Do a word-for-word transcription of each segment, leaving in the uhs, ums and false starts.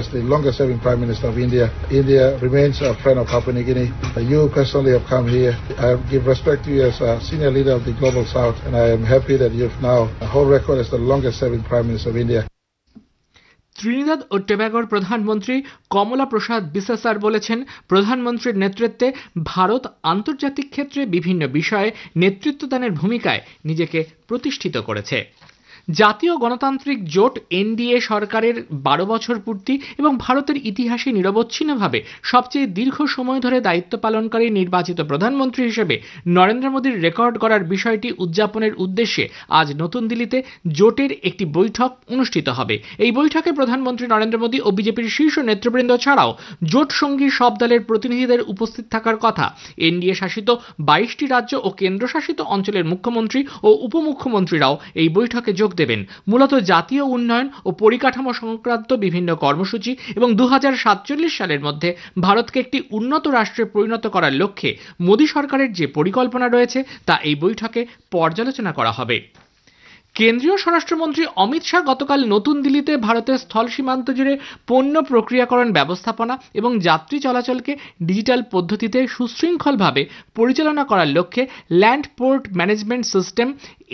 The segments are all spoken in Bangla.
As the longest serving Prime Minister of India, India remains a friend of Papua New Guinea. You personally have come here. I give respect to you as a senior leader of the Global South, and I am happy that you've now hold record as the longest serving Prime Minister of India. Trinidad ও টোবাগোর প্রধানমন্ত্রী কমলা প্রসাদ বিসাসার বলেছেন, প্রধানমন্ত্রীর নেতৃত্বে ভারত আন্তর্জাতিক ক্ষেত্রে বিভিন্ন বিষয়ে নেতৃত্বদানের ভূমিকায় নিজেকে প্রতিষ্ঠিত করেছে। জাতীয় গণতান্ত্রিক জোট এনডিএ সরকারের বারো বছর পূর্তি এবং ভারতের ইতিহাসে নিরবচ্ছিন্নভাবে সবচেয়ে দীর্ঘ সময় ধরে দায়িত্ব পালনকারী নির্বাচিত প্রধানমন্ত্রী হিসেবে নরেন্দ্র মোদীর রেকর্ড করার বিষয়টি উদযাপনের উদ্দেশ্যে আজ নতুন দিল্লিতে জোটের একটি বৈঠক অনুষ্ঠিত হবে। এই বৈঠকে প্রধানমন্ত্রী নরেন্দ্র মোদী ও বিজেপির শীর্ষ নেতৃবৃন্দ ছাড়াও জোট সঙ্গী সব দলের প্রতিনিধিদের উপস্থিত থাকার কথা। এনডিএ শাসিত বাইশটি রাজ্য ও কেন্দ্রশাসিত অঞ্চলের মুখ্যমন্ত্রী ও উপমুখ্যমন্ত্রীরাও এই বৈঠকে যোগ দেবেন। মূলত জাতীয় উন্নয়ন ও পরিকাঠামো সংক্রান্ত বিভিন্ন কর্মসূচি এবং দু হাজার সাতচল্লিশ সালের মধ্যে ভারতকে একটি উন্নত রাষ্ট্রে পরিণত করার লক্ষ্যে মোদী সরকারের যে পরিকল্পনা রয়েছে তা এই বৈঠকে পর্যালোচনা করা হবে। কেন্দ্রীয় স্বরাষ্ট্রমন্ত্রী অমিত শাহ গতকাল নতুন দিল্লিতে ভারতের স্থল সীমান্ত জুড়ে পণ্য প্রক্রিয়াকরণ ব্যবস্থাপনা এবং যাত্রী চলাচলকে ডিজিটাল পদ্ধতিতে সুশৃঙ্খলভাবে পরিচালনা করার লক্ষ্যে ল্যান্ড পোর্ট ম্যানেজমেন্ট সিস্টেম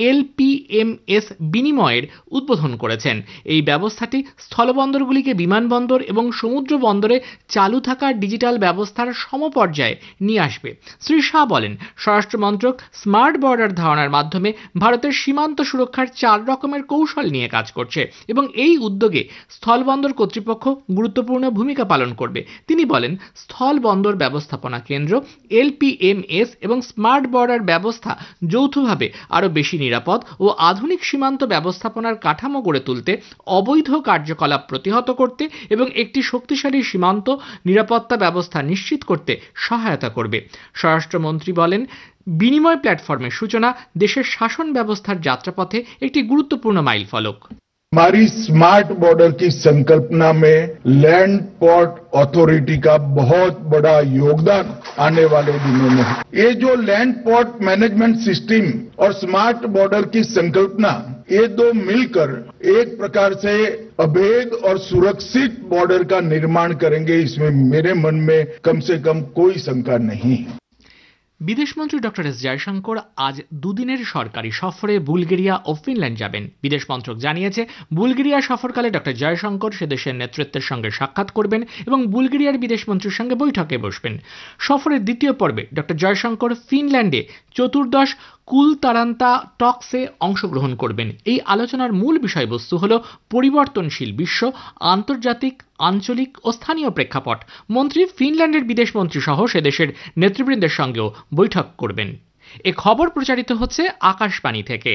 এলপিএমএস বিনিময়ের উদ্বোধন করেছেন। এই ব্যবস্থাটি স্থলবন্দরগুলিকে বিমানবন্দর এবং সমুদ্র বন্দরে চালু থাকা ডিজিটাল ব্যবস্থার সমপর্যায়ে নিয়ে আসবে। শ্রী শাহ বলেন, স্বরাষ্ট্র মন্ত্রক স্মার্ট বর্ডার ধারণার মাধ্যমে ভারতের সীমান্ত সুরক্ষার চার রকমের কৌশল নিয়ে কাজ করছে এবং এই উদ্যোগে স্থলবন্দর কর্তৃপক্ষ গুরুত্বপূর্ণ ভূমিকা পালন করবে। তিনি বলেন, স্থল বন্দর ব্যবস্থাপনা কেন্দ্র এলপিএমএস এবং স্মার্ট বর্ডার ব্যবস্থা যৌথভাবে আরও বেশি নিরাপদ ও আধুনিক সীমান্ত ব্যবস্থাপনার কাঠামো গড়ে তুলতে, অবৈধ কার্যকলাপ প্রতিহত করতে এবং একটি শক্তিশালী সীমান্ত নিরাপত্তা ব্যবস্থা নিশ্চিত করতে সহায়তা করবে। স্বরাষ্ট্রমন্ত্রী বলেন, বিনিময় প্ল্যাটফর্মের সূচনা দেশের শাসন ব্যবস্থার যাত্রাপথে একটি গুরুত্বপূর্ণ মাইলফলক। हमारी स्मार्ट बॉर्डर की संकल्पना में लैंड पोर्ट अथॉरिटी का बहुत बड़ा योगदान आने वाले दिनों में है। ये जो लैंड पोर्ट मैनेजमेंट सिस्टम और स्मार्ट बॉर्डर की संकल्पना, ये दो मिलकर एक प्रकार से अभेद और सुरक्षित बॉर्डर का निर्माण करेंगे, इसमें मेरे मन में कम से कम कोई शंका नहीं है। বিদেশমন্ত্রী ডক্টর এস জয়শঙ্কর আজ দুদিনের সরকারি সফরে বুলগেরিয়া ও ফিনল্যান্ড যাবেন। বিদেশ মন্ত্রক জানিয়েছে, বুলগেরিয়া সফরকালে ডক্টর জয়শঙ্কর সে দেশের নেতৃত্বের সঙ্গে সাক্ষাৎ করবেন এবং বুলগেরিয়ার বিদেশমন্ত্রীর সঙ্গে বৈঠকে বসবেন। সফরের দ্বিতীয় পর্বে ডক্টর জয়শঙ্কর ফিনল্যান্ডে চতুর্দশ কুলতারান্তা টক্সে অংশগ্রহণ করবেন। এই আলোচনার মূল বিষয়বস্তু হল পরিবর্তনশীল বিশ্ব, আন্তর্জাতিক, আঞ্চলিক ও স্থানীয় প্রেক্ষাপট। মন্ত্রী ফিনল্যান্ডের বিদেশমন্ত্রী সহ সে দেশের নেতৃবৃন্দের সঙ্গেও বৈঠক করবেন। এ খবর প্রচারিত হচ্ছে আকাশবাণী থেকে।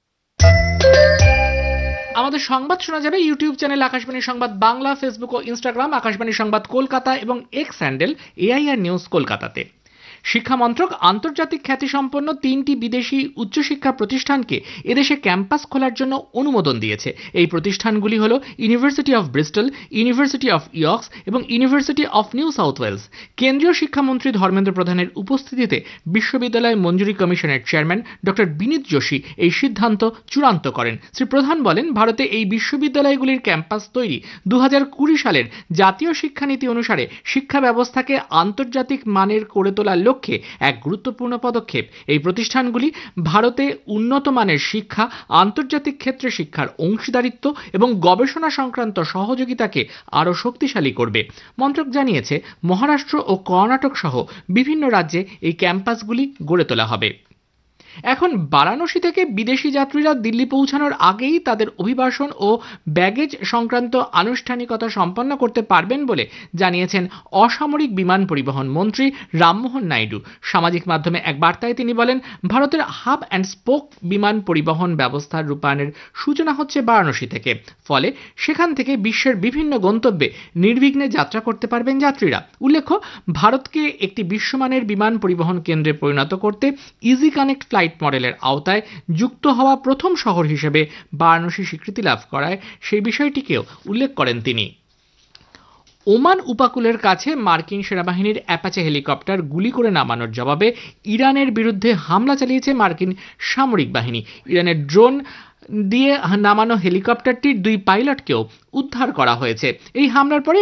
আমাদের সংবাদ শোনা যাবে ইউটিউব চ্যানেল আকাশবাণী সংবাদ বাংলা, ফেসবুক ও ইনস্টাগ্রাম আকাশবাণী সংবাদ কলকাতা এবং এক্স হ্যান্ডেল এআইআর নিউজ কলকাতাতে। শিক্ষা মন্ত্রক আন্তর্জাতিক খ্যাতিসম্পন্ন তিনটি বিদেশি উচ্চশিক্ষা প্রতিষ্ঠানকে এদেশে ক্যাম্পাস খোলার জন্য অনুমোদন দিয়েছে। এই প্রতিষ্ঠানগুলি হল university of Bristol, university of York's এবং university of new south Wales. কেন্দ্রীয় শিক্ষামন্ত্রী ধর্মেন্দ্র প্রধানের উপস্থিতিতে বিশ্ববিদ্যালয় মঞ্জুরি কমিশনের চেয়ারম্যান ডক্টর বিনীত যোশী এই সিদ্ধান্ত চূড়ান্ত করেন। শ্রী প্রধান বলেন, ভারতে এই বিশ্ববিদ্যালয়গুলির ক্যাম্পাস তৈরি দু হাজার কুড়ি সালের জাতীয় শিক্ষানীতি অনুসারে শিক্ষা ব্যবস্থাকে আন্তর্জাতিক মানের করে তোলার লক্ষ্যে এক গুরুত্বপূর্ণ পদক্ষেপ। এই প্রতিষ্ঠানগুলি ভারতে উন্নত মানের শিক্ষা, আন্তর্জাতিক ক্ষেত্রে শিক্ষার অংশীদারিত্ব এবং গবেষণা সংক্রান্ত সহযোগিতাকে আরও শক্তিশালী করবে। মন্ত্রক জানিয়েছে, মহারাষ্ট্র ও কর্ণাটক সহ বিভিন্ন রাজ্যে এই ক্যাম্পাসগুলি গড়ে তোলা হবে। এখন বারাণসী থেকে বিদেশি যাত্রীরা দিল্লি পৌঁছানোর আগেই তাদের অভিবাসন ও ব্যাগেজ সংক্রান্ত আনুষ্ঠানিকতা সম্পন্ন করতে পারবেন বলে জানিয়েছেন অসামরিক বিমান পরিবহন মন্ত্রী রামমোহন নাইডু। সামাজিক মাধ্যমে এক বার্তায় তিনি বলেন, ভারতের হাব অ্যান্ড স্পোক বিমান পরিবহন ব্যবস্থার রূপায়ণের সূচনা হচ্ছে বারাণসী থেকে। ফলে সেখান থেকে বিশ্বের বিভিন্ন গন্তব্যে নির্বিঘ্নে যাত্রা করতে পারবেন যাত্রীরা। উল্লেখ্য, ভারতকে একটি বিশ্বমানের বিমান পরিবহন কেন্দ্রে পরিণত করতে ইজি কানেক্ট ফ্লাইট মডেলের আওতায় যুক্ত হওয়া প্রথম শহর হিসেবে বারাণসী স্বীকৃতি লাভ করায় সেই বিষয়টিকেও উল্লেখ করেন তিনি। ওমান উপকূলের কাছে মার্কিন সেনাবাহিনীর অ্যাপাচে হেলিকপ্টার গুলি করে নামানোর জবাবে ইরানের বিরুদ্ধে হামলা চালিয়েছে মার্কিন সামরিক বাহিনী। ইরানের ড্রোন দিয়ে নামানো হেলিকপ্টারটির দুই পাইলটকেও উদ্ধার করা হয়েছে। এই হামলার পরে